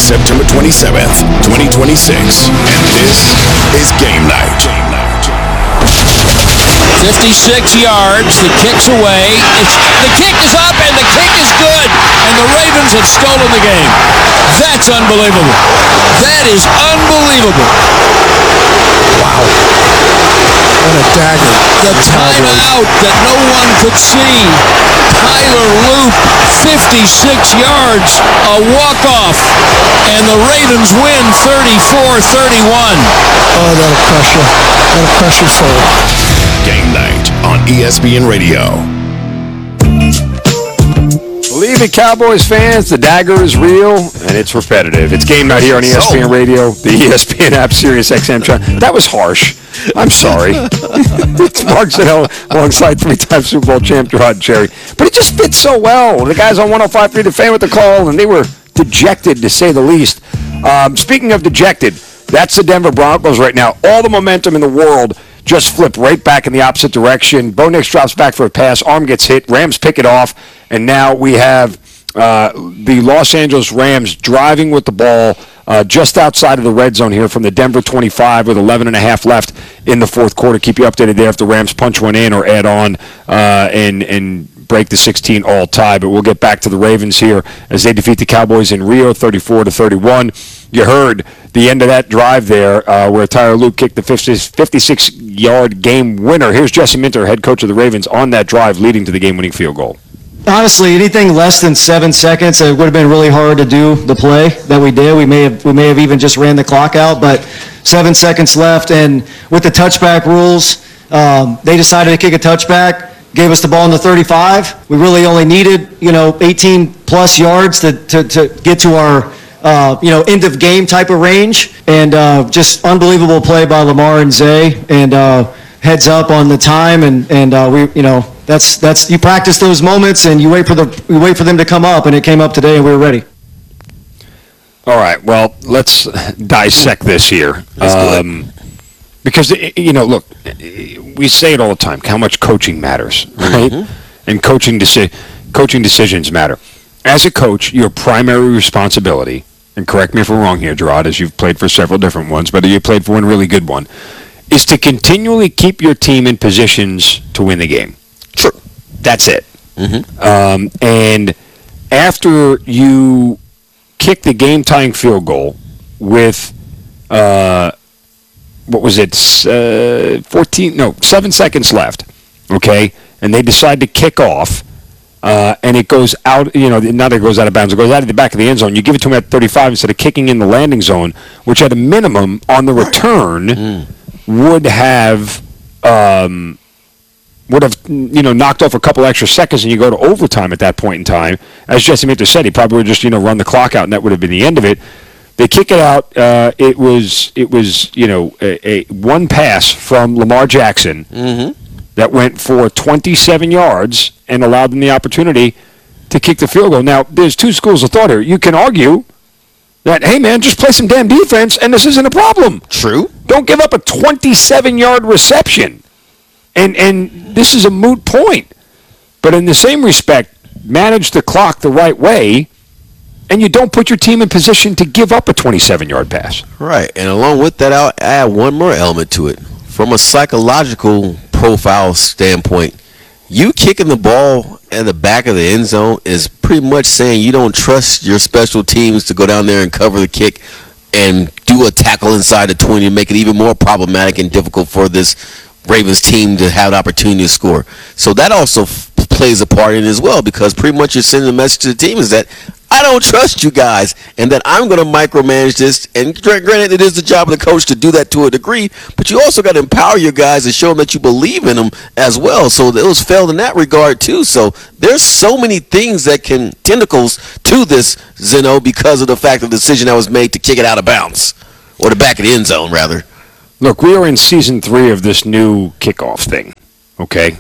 September 27th, 2026. And this is Game Night. 56 yards, the kick's away, the kick is up, and the kick is good, and the Ravens have stolen the game. That's unbelievable. That is unbelievable. Wow. What a dagger. The timeout that no one could see. Tyler Loop, 56 yards, a walk-off, and the Ravens win 34-31. Oh, that'll crush you. That'll crush your soul. Game Night on ESPN Radio. Believe it, Cowboys fans, the dagger is real, and it's repetitive. It's Game Night here on ESPN Radio, the ESPN app, Sirius XM channel. That was harsh. I'm sorry. It's Mark Zinell alongside three-time Super Bowl champ Gerard Cherry. But it just fits so well. The guys on 105.3 The Fan with the call, and they were dejected, to say the least. Speaking of dejected, that's the Denver Broncos right now. All the momentum in the world just flipped right back in the opposite direction. Bo Nix drops back for a pass. Arm gets hit. Rams pick it off. And now we have the Los Angeles Rams driving with the ball just outside of the red zone here from the Denver 25 with 11.5 left in the fourth quarter. Keep you updated there if the Rams punch one in or add on and break the 16-all tie. But we'll get back to the Ravens here as they defeat the Cowboys in Rio 34-31. You heard the end of that drive there where Tyler Loop kicked the 56-yard game winner. Here's Jesse Minter, head coach of the Ravens, on that drive leading to the game-winning field goal. Honestly, anything less than 7 seconds, it would have been really hard to do the play that we did. We may have even just ran the clock out, but 7 seconds left, and with the touchback rules, they decided to kick a touchback, gave us the ball in the 35. We really only needed, 18-plus yards to get to our end of game type of range, and just unbelievable play by Lamar and Zay, and heads up on the time, and we, that's you practice those moments, and you wait for them to come up, and it came up today, and we were ready. All right, well, let's dissect this here. Because, look, we say it all the time, how much coaching matters, right? Mm-hmm. And coaching decisions matter. As a coach, your primary responsibility, and correct me if I'm wrong here, Gerard, as you've played for several different ones, but you played for one really good one, is to continually keep your team in positions to win the game. True. That's it. Mm-hmm. And after you kick the game-tying field goal with, 7 seconds left, okay? And they decide to kick off, and it goes out, not that it goes out of bounds, it goes out of the back of the end zone. You give it to them at 35 instead of kicking in the landing zone, which at a minimum on the return would have knocked off a couple extra seconds, and you go to overtime at that point in time. As Jesse Minter said, he probably would just run the clock out, and that would have been the end of it. They kick it out. It was a one pass from Lamar Jackson that went for 27 yards and allowed them the opportunity to kick the field goal. Now, there's two schools of thought here. You can argue that, hey, man, just play some damn defense, and this isn't a problem. True. Don't give up a 27-yard reception. And this is a moot point. But in the same respect, manage the clock the right way, and you don't put your team in position to give up a 27-yard pass. Right, and along with that, I'll add one more element to it. From a psychological profile standpoint, you kicking the ball at the back of the end zone is pretty much saying you don't trust your special teams to go down there and cover the kick and do a tackle inside the 20 and make it even more problematic and difficult for this Ravens team to have an opportunity to score. So that also plays a part in it as well, because pretty much you're sending a message to the team is that I don't trust you guys, and that I'm going to micromanage this. And granted, it is the job of the coach to do that to a degree, but you also got to empower your guys and show them that you believe in them as well. So it was failed in that regard too. So there's so many things that can tentacles to this, Zeno, because of the fact of the decision that was made to kick it out of bounds, or the back of the end zone, rather. Look, we are in season 3 of this new kickoff thing, okay?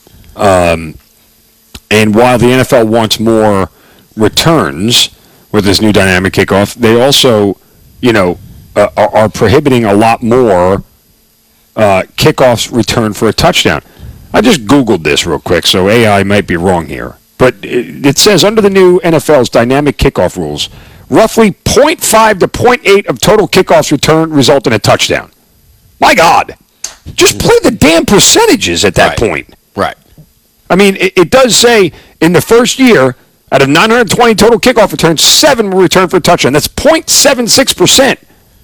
And while the NFL wants more returns with this new dynamic kickoff, they also, are prohibiting a lot more kickoffs return for a touchdown. I just Googled this real quick, so AI might be wrong here. But it says under the new NFL's dynamic kickoff rules, roughly 0.5 to 0.8 of total kickoffs returned result in a touchdown. My God. Just play the damn percentages at that point. Right. I mean, it does say in the first year, out of 920 total kickoff returns, 7 were returned for a touchdown. That's 0.76%.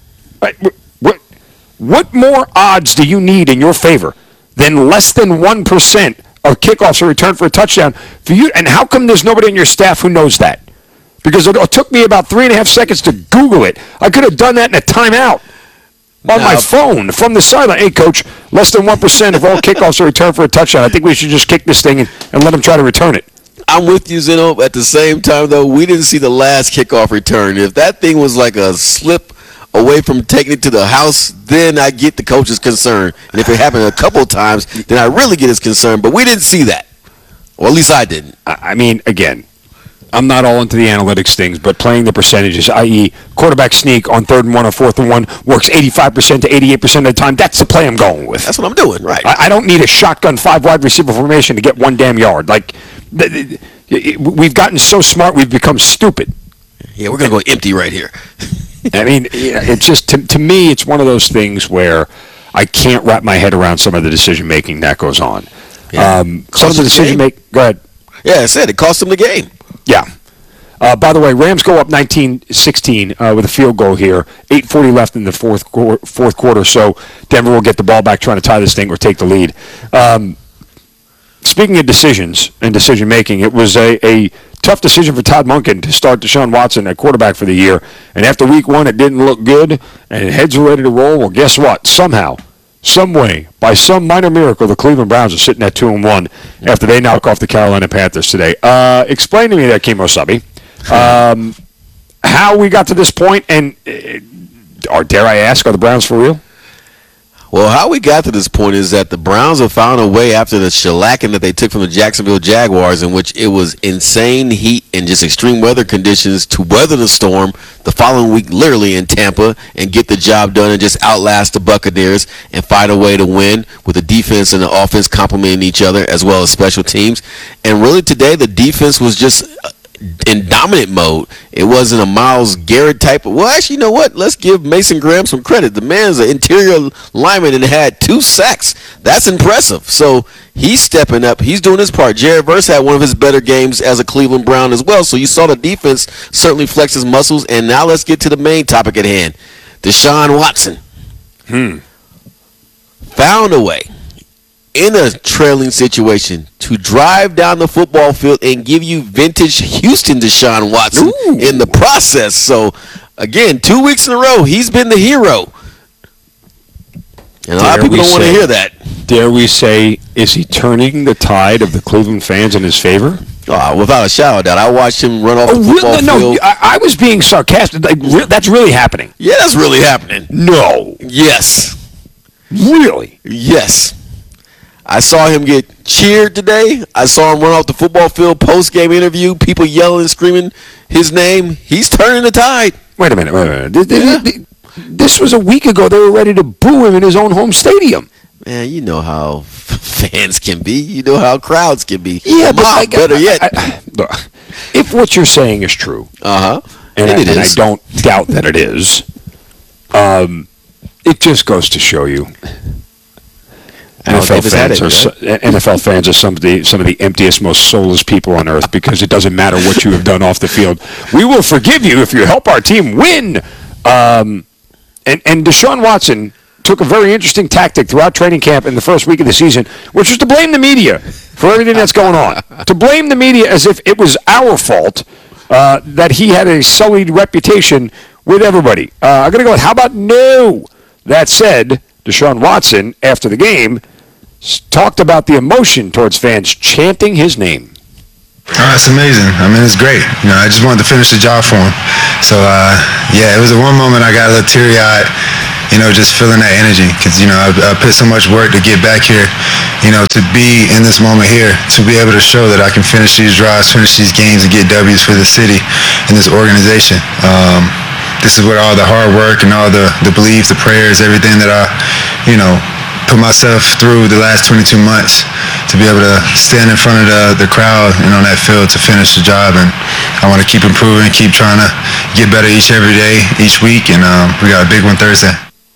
What more odds do you need in your favor than less than 1% of kickoffs are returned for a touchdown for you? And how come there's nobody on your staff who knows that? Because it took me about 3.5 seconds to Google it. I could have done that in a timeout on my phone from the sideline. Hey, Coach, less than 1% of all kickoffs are returned for a touchdown. I think we should just kick this thing and let them try to return it. I'm with you, Zeno. At the same time, though, we didn't see the last kickoff return. If that thing was like a slip away from taking it to the house, then I get the coach's concern. And if it happened a couple of times, then I really get his concern. But we didn't see that. Or at least I didn't. I mean, again, I'm not all into the analytics things, but playing the percentages, i.e. quarterback sneak on 3rd and 1 or 4th and 1 works 85% to 88% of the time. That's the play I'm going with. That's what I'm doing, right. I don't need a shotgun 5 wide receiver formation to get 1 damn yard. Like, we've gotten so smart, we've become stupid. Yeah, we're going to go empty right here. I mean, it's just, to me, it's one of those things where I can't wrap my head around some of the decision-making that goes on. Yeah. Some of the decision-making, go ahead. Yeah, I said it cost them the game. Yeah. By the way, Rams go up 19-16 with a field goal here. 8:40 left in the fourth quarter, so Denver will get the ball back trying to tie this thing or take the lead. Speaking of decisions and decision-making, it was a tough decision for Todd Monken to start Deshaun Watson at quarterback for the year. And after week 1, it didn't look good, and heads were ready to roll. Well, guess what? Somehow, some way, by some minor miracle, the Cleveland Browns are sitting at 2-1 after they knock off the Carolina Panthers today. Explain to me that, Kimo Sabi, how we got to this point, and or dare I ask, are the Browns for real? Well, how we got to this point is that the Browns have found a way after the shellacking that they took from the Jacksonville Jaguars, in which it was insane heat and just extreme weather conditions, to weather the storm the following week, literally in Tampa, and get the job done and just outlast the Buccaneers and find a way to win with the defense and the offense complementing each other, as well as special teams. And really today, the defense was just in dominant mode. It wasn't a Myles Garrett type of, well, actually, you know what? Let's give Mason Graham some credit. The man's an interior lineman and had 2 sacks. That's impressive. So he's stepping up. He's doing his part. Jared Verse had one of his better games as a Cleveland Brown as well. So you saw the defense certainly flex his muscles. And now let's get to the main topic at hand. Deshaun Watson found a way in a trailing situation to drive down the football field and give you vintage Houston Deshaun Watson in the process. So, again, 2 weeks in a row, he's been the hero. And a lot of people don't want to hear that. Dare we say, is he turning the tide of the Cleveland fans in his favor? Oh, without a shadow of doubt. I watched him run off the football field. No, I was being sarcastic. Like, that's really happening. Yeah, that's really happening. No. Yes. Really? Yes. I saw him get cheered today. I saw him run off the football field post-game interview, people yelling and screaming his name. He's turning the tide. Wait a minute. This was a week ago. They were ready to boo him in his own home stadium. Man, you know how fans can be. You know how crowds can be. Yeah, but better yet. Look, if what you're saying is true, and I don't doubt that it is, it just goes to show you NFL fans are some of the emptiest, most soulless people on earth, because it doesn't matter what you have done off the field. We will forgive you if you help our team win. And Deshaun Watson took a very interesting tactic throughout training camp in the first week of the season, which was to blame the media for everything that's going on. To blame the media as if it was our fault that he had a sullied reputation with everybody. I'm going to go with, how about no? That said, Deshaun Watson, after the game, talked about the emotion towards fans chanting his name. Oh, it's amazing. I mean, it's great. You know, I just wanted to finish the job for him. So, yeah, it was the one moment I got a little teary-eyed, you know, just feeling that energy. Because, you know, I put so much work to get back here, you know, to be in this moment here, to be able to show that I can finish these drives, finish these games, and get W's for the city and this organization. This is what all the hard work and all the beliefs, the prayers, everything that I, you know, put myself through the last 22 months to be able to stand in front of the crowd and on that field to finish the job. And I want to keep improving, keep trying to, get better every day, each week, and we got a big one Thursday.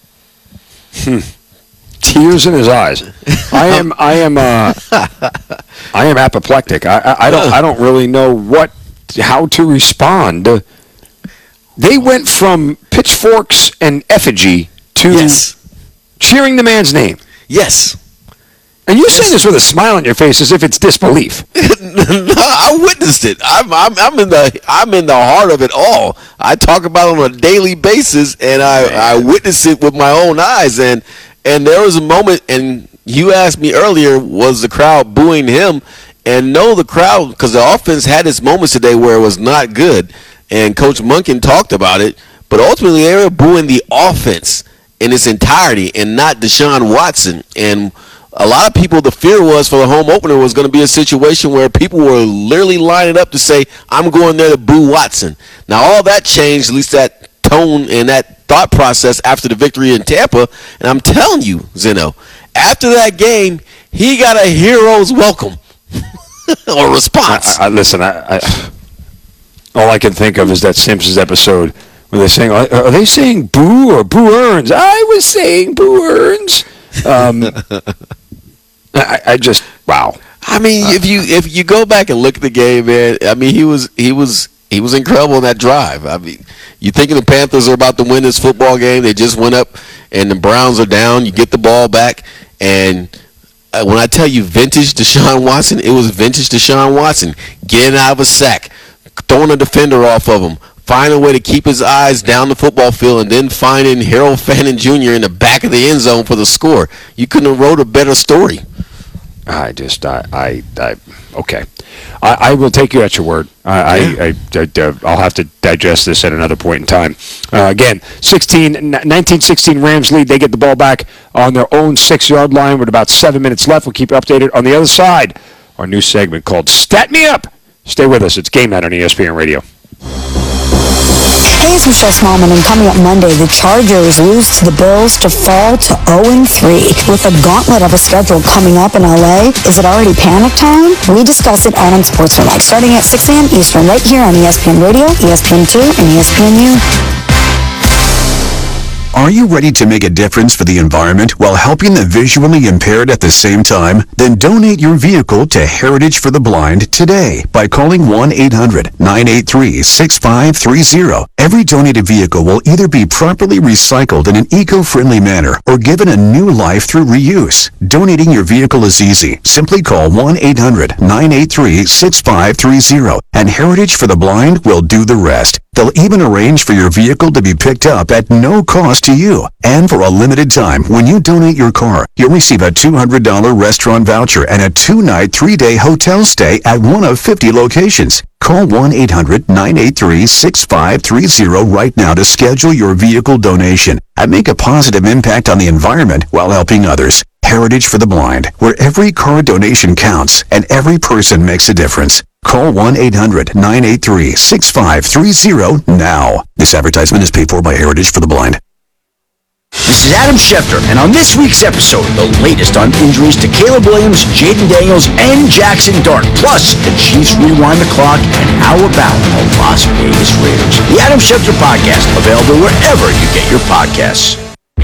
Tears in his eyes. I am apoplectic. I don't really know how to respond. They went from pitchforks and effigy to cheering the man's name. Yes. And you're saying this with a smile on your face as if it's disbelief. No, I witnessed it. I'm in the heart of it all. I talk about it on a daily basis, and I witness it with my own eyes. And there was a moment, and you asked me earlier, was the crowd booing him? And no, the crowd, because the offense had its moments today where it was not good, and Coach Monken talked about it. But ultimately, they were booing the offense in its entirety, and not Deshaun Watson. And a lot of people, the fear was for the home opener was going to be a situation where people were literally lining up to say, I'm going there to boo Watson. Now, all that changed, at least that tone and that thought process after the victory in Tampa. And I'm telling you, Zeno, after that game, he got a hero's welcome or response. Listen, all I can think of is that Simpsons episode where they're saying, are they saying boo or boo earns? I was saying boo earns. I just wow. I mean, if you go back and look at the game, man, I mean, he was incredible in that drive. I mean, you thinking the Panthers are about to win this football game? They just went up, and the Browns are down. You get the ball back, and when I tell you vintage Deshaun Watson, it was vintage Deshaun Watson getting out of a sack, throwing a defender off of him, finding a way to keep his eyes down the football field, and then finding Harold Fannin Jr. in the back of the end zone for the score. You couldn't have wrote a better story. Okay. I will take you at your word. I'll have to digest this at another point in time. Again, 19-16 Rams lead. They get the ball back on their own 6-yard line with about 7 minutes left. We'll keep you updated. On the other side, our new segment called Stat Me Up. Stay with us. It's Game Night on ESPN Radio. Hey, it's Michelle Smallman, and coming up Monday, the Chargers lose to the Bills to fall to 0-3. With a gauntlet of a schedule coming up in LA, is it already panic time? We discuss it on Sports Tonight, starting at 6 a.m. Eastern, right here on ESPN Radio, ESPN2, and ESPNU. Are you ready to make a difference for the environment while helping the visually impaired at the same time? Then donate your vehicle to Heritage for the Blind today by calling 1-800-983-6530. Every donated vehicle will either be properly recycled in an eco-friendly manner or given a new life through reuse. Donating your vehicle is easy. Simply call 1-800-983-6530 and Heritage for the Blind will do the rest. They'll even arrange for your vehicle to be picked up at no cost to you. And for a limited time, when you donate your car, you'll receive a $200 restaurant voucher and a 2-night, 3-day hotel stay at one of 50 locations. Call 1-800-983-6530 right now to schedule your vehicle donation and make a positive impact on the environment while helping others. Heritage for the Blind, where every car donation counts and every person makes a difference. Call 1-800-983-6530 now. This advertisement is paid for by Heritage for the Blind. This is Adam Schefter, and on this week's episode, the latest on injuries to Caleb Williams, Jaden Daniels, and Jackson Dart. Plus, the Chiefs rewind the clock, and how about the Las Vegas Raiders? The Adam Schefter Podcast, available wherever you get your podcasts.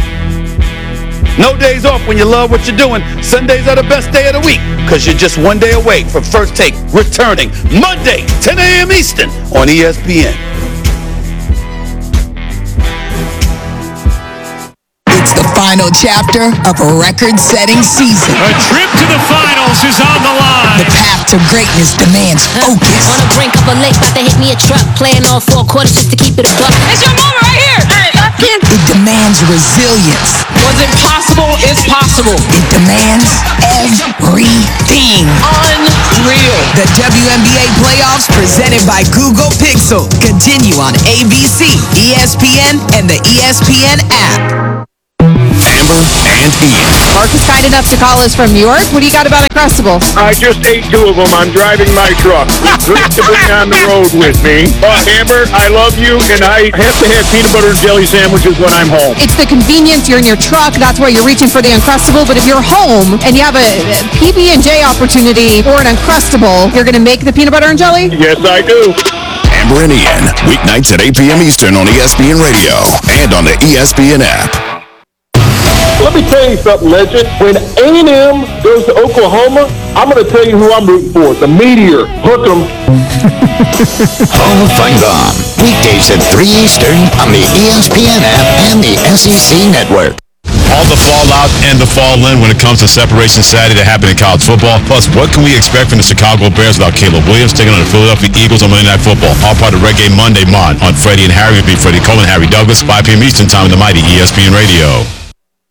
No days off when you love what you're doing. Sundays are the best day of the week because you're just one day away from First Take returning Monday, 10 a.m. Eastern on ESPN. It's the final chapter of a record-setting season. A trip to the finals is on the line. The path to greatness demands focus. On the brink of a lake, about to hit me a truck. Playing all 4 quarters just to keep it a buck. It's your moment right here. It demands resilience. Was it possible? It's possible. It demands everything. Unreal. The WNBA playoffs presented by Google Pixel continue on ABC, ESPN, and the ESPN app. Amber and Ian. Mark is kind enough to call us from New York. What do you got about Uncrustables? I just ate 2 of them. I'm driving my truck. Great to bring on the road with me. Amber, I love you, and I have to have peanut butter and jelly sandwiches when I'm home. It's the convenience. You're in your truck. That's why you're reaching for the Uncrustable. But if you're home and you have a PB&J opportunity or an Uncrustable, you're going to make the peanut butter and jelly? Yes, I do. Meridian. Weeknights at 8 p.m. Eastern on ESPN Radio and on the ESPN app. Let me tell you something, Legend. When A&M goes to Oklahoma, I'm going to tell you who I'm rooting for. The Meteor. Hook 'em. Home of Fun Gone. Weekdays at 3 Eastern on the ESPN app and the SEC Network. All the fallout and the fall-in when it comes to Separation Saturday that happened in college football. Plus, what can we expect from the Chicago Bears without Caleb Williams taking on the Philadelphia Eagles on Monday Night Football? All part of Red Game Monday on Freddie and Harry. It'll be Freddie Cole and Harry Douglas, 5 p.m. Eastern Time on the mighty ESPN Radio.